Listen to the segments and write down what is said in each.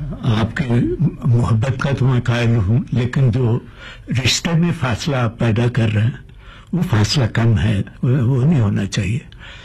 آپ کی محبت کا تو میں قائل ہوں، لیکن جو رشتے میں فاصلہ آپ پیدا کر رہے ہیں وہ فاصلہ کم ہے، وہ نہیں ہونا چاہیے.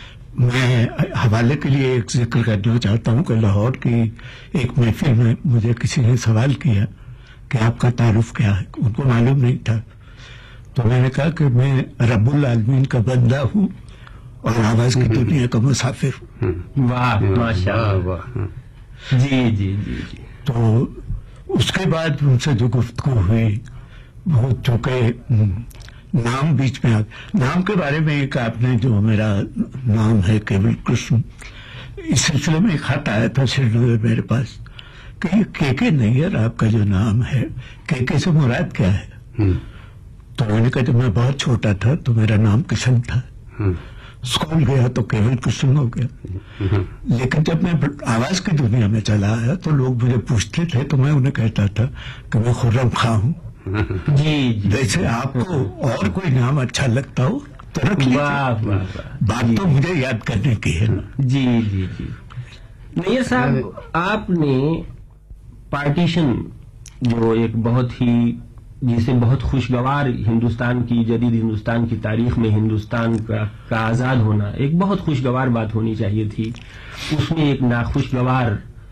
میں حوالے کے لیے ایک ذکر کرنا چاہتا ہوں کہ لاہور کی ایک محفل میں مجھے کسی نے سوال کیا کہ آپ کا تعارف کیا ہے، ان کو معلوم نہیں تھا. تو میں نے کہا کہ میں رب العالمین کا بندہ ہوں اور آواز کی دنیا کا مسافر ہوں. واہ ماشاء اللہ. جی جی جی جی. تو اس کے بعد ان سے جو گفتگو ہوئی وہ چونکہ نام بیچ میں نام کے بارے میں ایک آپ نے جو میرا نام ہے کیول کرشن، اس سلسلے میں ایک خط آیا تھا سری نگر میرے پاس کہ یہ کے نیر آپ کا جو نام ہے کے سے مراد کیا ہے. تو میں نے کہا جب میں بہت چھوٹا تھا تو میرا نام کشن تھا، اسکول گیا تو کیول کرشن ہو گیا. لیکن جب میں آواز کی دنیا میں چلا آیا تو لوگ مجھے پوچھتے تھے تو میں انہیں کہتا تھا کہ میں خرم خاں ہوں. جی جی. جیسے آپ کو اور کوئی نام اچھا لگتا ہو تو رکھ لیجیے، بات تو مجھے یاد کرنے کی ہے نا. جی جی جی. نیر صاحب، آپ نے پارٹیشن جو ایک بہت ہی جسے بہت خوشگوار ہندوستان کی جدید ہندوستان کی تاریخ میں ہندوستان کا آزاد ہونا ایک بہت خوشگوار بات ہونی چاہیے تھی، اس میں ایک ناخوشگوار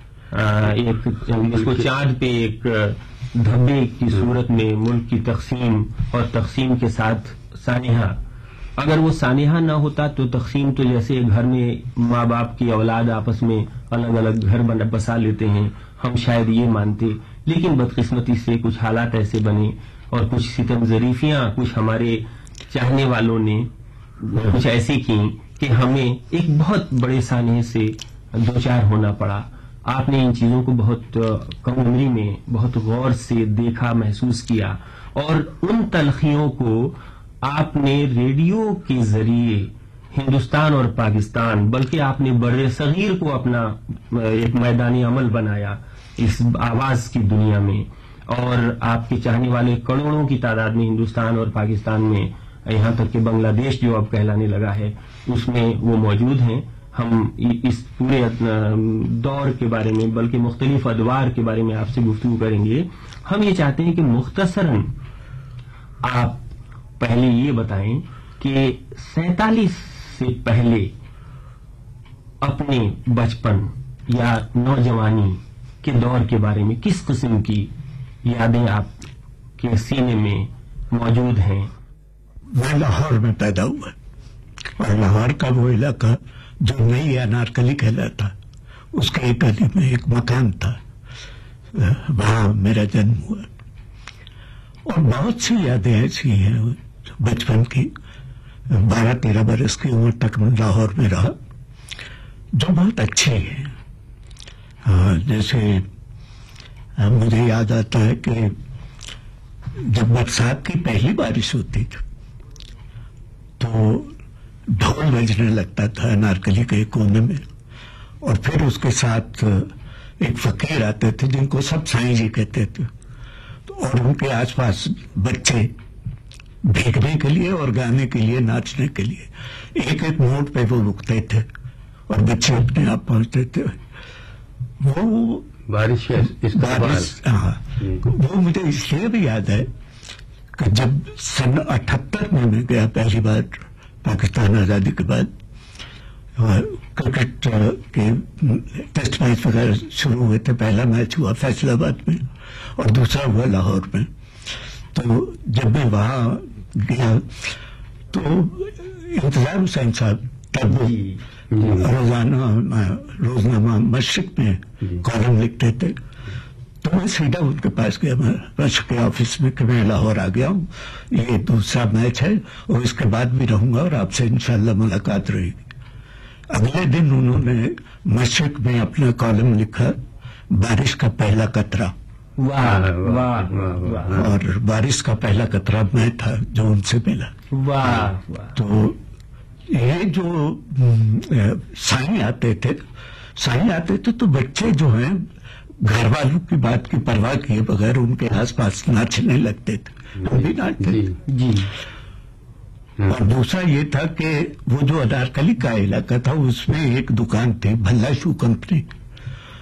ایک اس کو چاند پہ ایک دھبے کی صورت میں ملک کی تقسیم اور تقسیم کے ساتھ سانحہ. اگر وہ سانحہ نہ ہوتا تو تقسیم تو جیسے گھر میں ماں باپ کی اولاد آپس میں الگ الگ گھر بسا لیتے ہیں ہم شاید یہ مانتے، لیکن بدقسمتی سے کچھ حالات ایسے بنے اور کچھ ستم ظریفیاں کچھ ہمارے چاہنے والوں نے کچھ ایسی کی کہ ہمیں ایک بہت بڑے سانحے سے دوچار ہونا پڑا. آپ نے ان چیزوں کو بہت کم عمری میں بہت غور سے دیکھا، محسوس کیا، اور ان تلخیوں کو آپ نے ریڈیو کے ذریعے ہندوستان اور پاکستان بلکہ آپ نے بر صغیر کو اپنا ایک میدان عمل بنایا اس آواز کی دنیا میں، اور آپ کے چاہنے والے کروڑوں کی تعداد میں ہندوستان اور پاکستان میں، یہاں تک کہ بنگلہ دیش جو اب کہلانے لگا ہے اس میں وہ موجود ہیں. ہم اس پورے دور کے بارے میں بلکہ مختلف ادوار کے بارے میں آپ سے گفتگو کریں گے. ہم یہ چاہتے ہیں کہ مختصراً آپ پہلے یہ بتائیں کہ 47 سے پہلے اپنے بچپن یا نوجوانی کے دور کے بارے میں کس قسم کی یادیں آپ کے سینے میں موجود ہیں؟ میں لاہور میں پیدا ہوا اور لاہور کا وہ علاقہ جو نئی انارکلی کہلاتا، اس کے ایک گلی میں ایک مکان تھا، وہاں میرا جنم ہوا. اور بہت سی یادیں ایسی ہیں بچپن کی، 12-13 برس کی عمر تک میں لاہور میں رہا جو بہت اچھی ہیں. جیسے مجھے یاد آتا ہے کہ جب برسات کی پہلی بارش ہوتی تھی تو ڈھول بجنے لگتا تھا انارکلی کے ایک کونے میں، اور پھر اس کے ساتھ ایک فقیر آتے تھے جن کو سب سائیں جی کہتے تھے، اور ان کے آس پاس بچے بھیگنے کے لیے اور گانے کے لیے، ناچنے کے لیے ایک ایک نوٹ پہ وہ رکتے تھے اور بچے اپنے آپ پہنچتے تھے. وہ بارش ہاں، وہ مجھے اس لیے بھی یاد ہے کہ جب سن 78 میں گیا پہلی بار پاکستان آزادی کے بعد، کرکٹ کے ٹیسٹ میچ وغیرہ شروع ہوئے تھے. پہلا میچ ہوا فیصل آباد میں اور دوسرا ہوا لاہور میں. تو جب میں وہاں گیا تو انتظار حسین صاحب تب روزنامہ مشرق میں کالم لکھتے تھے، تو میں سیدھا ان کے پاس گیا، میں مشرق کے آفس میں کہ میں لاہور آ گیا ہوں، یہ دوسرا میچ ہے اور اس کے بعد بھی رہوں گا اور آپ سے انشاءاللہ ملاقات رہے گی. اگلے دن انہوں نے مشرق میں اپنا کالم لکھا، بارش کا پہلا قطرہ. اور بارش کا پہلا قطرہ میں تھا جو ان سے ملا. تو یہ جو سائیں آتے تھے تو بچے جو ہیں گھر والوں کی بات کی پرواہ کیے بغیر ان کے آس پاس ناچنے لگتے تھے، ہم بھی ناچتے تھے. جی. اور دوسرا یہ تھا کہ وہ جو انارکلی کا علاقہ تھا اس میں ایک دکان تھی بھلا شو کمپنی،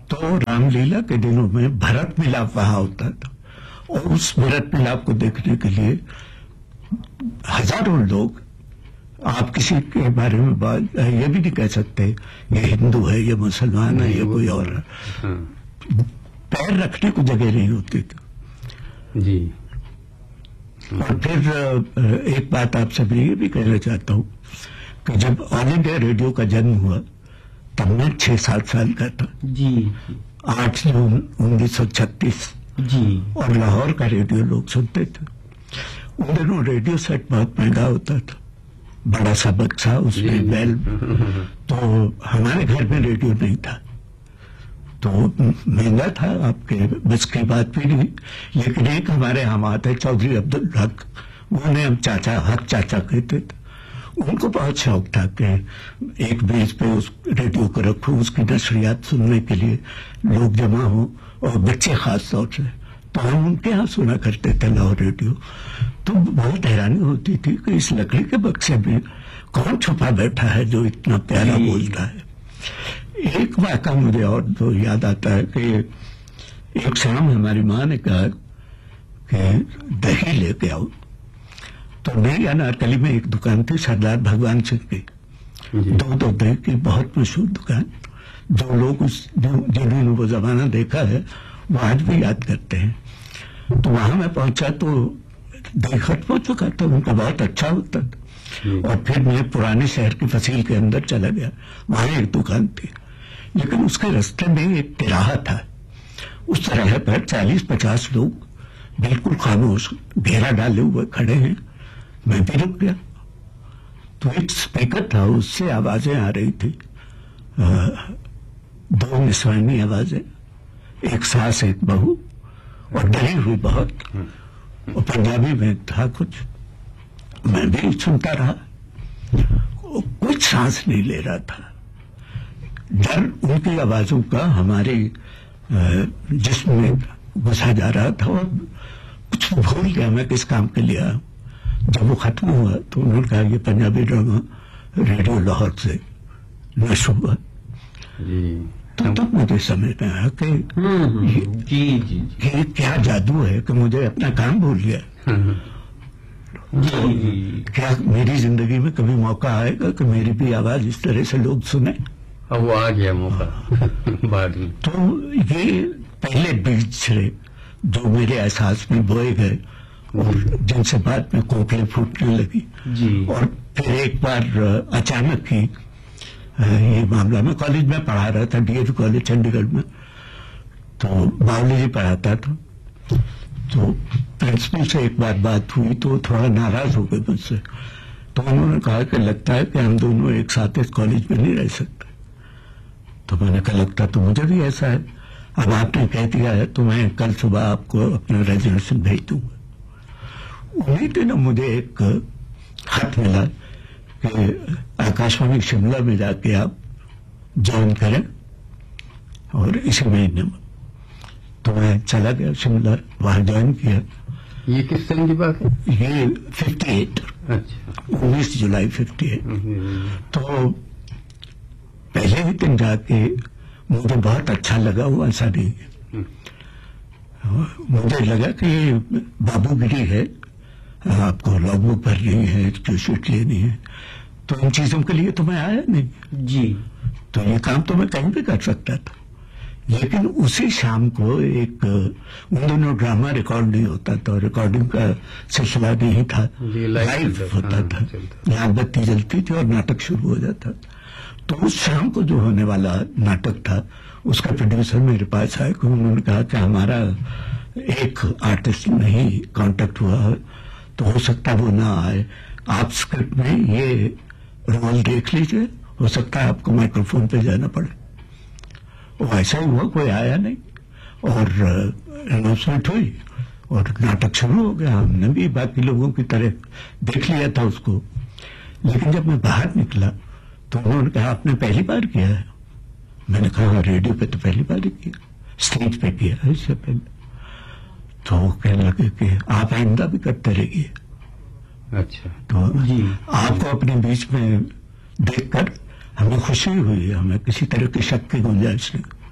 तो रामलीला के दिनों में भरत मिलाप वहां होता था, और उस भरत मिलाप को देखने के लिए हजारों लोग, आप किसी के बारे में बात ये भी नहीं कह सकते ये हिंदू है, ये मुसलमान है, ये कोई और है, पैर रखने को जगह नहीं होती थी جی اور پھر ایک بات آپ سے میں یہ بھی کہنا چاہتا ہوں کہ جب آل انڈیا ریڈیو کا جنم ہوا تب میں 6-7 سال کا تھا، جی 8 جون 1936، جی اور لاہور کا ریڈیو لوگ سنتے تھے. ان دنوں ریڈیو سیٹ بہت مہنگا ہوتا تھا، بڑا سا بکسا، اس میں بیل، تو ہمارے گھر میں ریڈیو نہیں تھا، تو مہنگا تھا، آپ کے بس کی بات بھی نہیں. لیکن ایک ہمارے ہم آتے چودھری عبدالحق، انہیں ہم چاچا، حق چاچا کہتے تھے. ان کو بہت شوق تھا کہ ایک بیچ پہ اس ریڈیو کو رکھو، اس کی نشریات سننے کے لیے لوگ جمع ہوں، اور بچے خاص طور سے. تو ہم ان کے ہاں سنا کرتے تھے لاہور ریڈیو. تو بہت حیرانی ہوتی تھی کہ اس لکڑی کے بکسے میں کون چھپا بیٹھا ہے جو اتنا پیارا بولتا ہے. ایک واقعہ مجھے اور جو یاد آتا ہے کہ ایک شام ہماری ماں نے کہا کہ دہی لے کے آؤ. تو میری انارکلی میں ایک دکان تھی سردار بھگوان سنگھ کی، دودھ اور دہی کی بہت مشہور دکان. جو لوگ جنہوں نے وہ زمانہ دیکھا ہے وہ آج بھی یاد کرتے ہیں. تو وہاں میں پہنچا تو دہی ختم ہو چکا تھا، ان کا بہت اچھا ہوتا تھا. اور پھر میں پرانے شہر کی فصیل کے اندر چلا گیا، وہاں ایک دکان تھی، لیکن اس کے رستے میں ایک تراہا تھا. اس تراہے پر 40-50 لوگ بالکل خاموش گھیرا ڈالے ہوئے کھڑے ہیں. میں بھی رک گیا. تو ایک اسپیکر تھا، اس سے آوازیں آ رہی تھی، 2 نسوانی آوازیں، ایک ساس ایک بہو، اور ڈری ہوئی بہت، اور پنجابی میں تھا کچھ. میں بھی سنتا رہا، کچھ سانس نہیں لے رہا تھا. ڈر ان کی آوازوں کا ہمارے جسم میں گھسا جا رہا تھا، اور کچھ بھول گیا میں کس کام کے لیے آیا. جب وہ ختم ہوا تو انہوں نے کہا یہ پنجابی ڈرامہ ریڈیو لاہور سے نشر ہوا. تو تب مجھے سمجھ میں آیا کہ یہ کیا جادو ہے کہ مجھے اپنا کام بھول گیا. کیا میری زندگی میں کبھی موقع آئے گا کہ میری بھی آواز اس طرح سے لوگ سنیں؟ اب وہ آ گیا موقع بعد میں. تو یہ پہلے بیج تھے جو میرے احساس میں بوئے گئے، اور جن سے بعد میں کوکھلیں پھوٹنے لگی. اور پھر ایک بار اچانک ہی یہ معاملہ، میں کالج میں پڑھا رہا تھا، ڈی ایو کالج چنڈی گڑھ میں، تو باولی جی پڑھاتا تھا. تو پرنسپل سے ایک بار بات ہوئی تو تھوڑا ناراض ہو گئے مجھ سے. تو انہوں نے کہا کہ لگتا ہے کہ ہم دونوں ایک ساتھ اس کالج میں نہیں رہ سکتے. تو میں نے کہا لگتا تو مجھے بھی ایسا ہے. اب آپ نے کہہ دیا ہے تو میں کل صبح آپ کو اپنا ریزولوشن بھیج دوں گا. انہیں دنوں مجھے ایک خط ملا کہ آکاشوانی شملہ میں جا کے آپ جوائن کریں، اور اسی مہینے میں. تو میں چلا گیا شملہ، وہاں جوائن کیا. یہ کس سن کی بات ہے؟ یہ 58، اچھا 19 جولائی 58. تو پہلے ہی دن جا کے مجھے بہت اچھا لگا. وہ ایسا نہیں، مجھے لگا کہ یہ بابو گری ہے، آپ کو لاگ بک بھرنی ہے، شیٹ لینی ہے، تو ان چیزوں کے لیے تو میں آیا نہیں. تو یہ کام تو میں کہیں بھی کر سکتا تھا. لیکن اسی شام کو ایک، ان دونوں ڈرامہ ریکارڈ نہیں ہوتا تھا، ریکارڈنگ کا سلسلہ نہیں تھا، لائیو ہوتا تھا، یہاں بتی جلتی تھی اور ناٹک شروع ہو جاتا. تو اس شام کو جو ہونے والا ناٹک تھا، اس کا پروڈیوسر میرے پاس آئے کہ انہوں نے کہا کہ ہمارا ایک آرٹسٹ نہیں کانٹیکٹ ہوا، تو ہو سکتا ہے وہ نہ آئے. آپ اسکرپٹ میں یہ رول دیکھ لیجئے، ہو سکتا ہے آپ کو مائکرو فون پہ جانا پڑے. وہ ایسا ہی ہوا، کوئی آیا نہیں، اور اناؤنسمنٹ ہوئی اور ناٹک شروع ہو گیا. ہم نے بھی باقی لوگوں کی طرح دیکھ لیا تھا اس کو. لیکن جب میں باہر نکلا تو انہوں نے کہا آپ نے پہلی بار کیا ہے؟ میں نے کہا ریڈیو پہ تو پہلی بار ہی کیا، اسٹیج پہ کیا ہے اس سے پہلے. تو وہ کہنے لگے کہ آپ آئندہ بھی کرتے رہیے. اچھا. تو آپ کو اپنے بیچ میں دیکھ کر ہمیں خوشی ہوئی، ہمیں کسی طرح کی شک کی گنجائش نہیں.